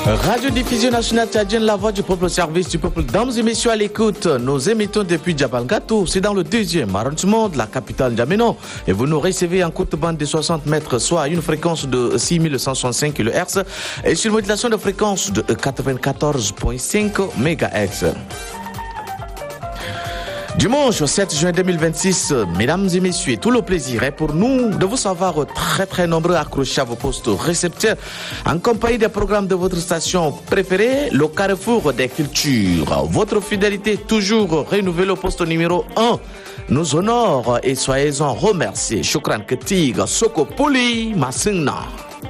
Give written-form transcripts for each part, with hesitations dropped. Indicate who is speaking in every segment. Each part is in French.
Speaker 1: Radio Diffusion Nationale Tchadienne, la voix du peuple au service du peuple. Dames et messieurs à l'écoute, nous émettons depuis Djabalgatou, c'est dans le 2e arrondissement de la capitale N'Djamena. Et vous nous recevez en courte bande de 60 mètres, soit à une fréquence de 6165 kHz et sur une modulation de fréquence de 94.5 MHz. Dimanche 7 juin 2026, mesdames et messieurs, tout le plaisir est pour nous de vous savoir très nombreux accrochés à vos postes récepteurs en compagnie des programmes de votre station préférée, le Carrefour des Cultures. Votre fidélité toujours renouvelée au poste numéro 1 nous honore et soyez-en remerciés. Shukran Ketig, Soko Poli, Masingna.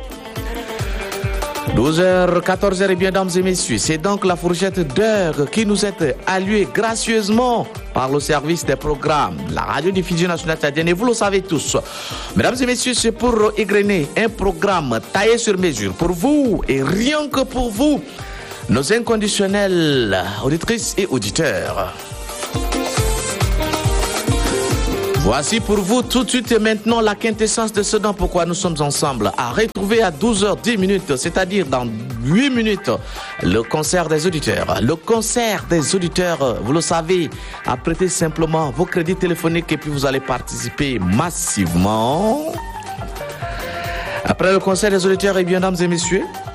Speaker 1: 12h, 14h, et bien, dames et messieurs, c'est donc la fourchette d'heure qui nous est allouée gracieusement par le service des programmes, la Radio Diffusion Nationale Tchadienne, et vous le savez tous. Mesdames et messieurs, c'est pour égrener un programme taillé sur mesure pour vous et rien que pour vous, nos inconditionnels auditrices et auditeurs. Voici pour vous tout de suite et maintenant la quintessence de ce dont pourquoi nous sommes ensemble. À retrouver à 12h10, c'est-à-dire dans 8 minutes, le concert des auditeurs. Le concert des auditeurs, vous le savez, apprêtez simplement vos crédits téléphoniques et puis vous allez participer massivement. Après le concert des auditeurs, et bien, mesdames et messieurs,